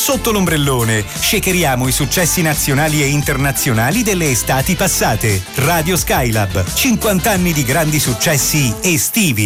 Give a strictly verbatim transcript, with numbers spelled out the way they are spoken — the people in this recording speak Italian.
Sotto l'ombrellone shakeriamo i successi nazionali e internazionali delle estati passate. Radio Skylab, cinquanta anni di grandi successi estivi.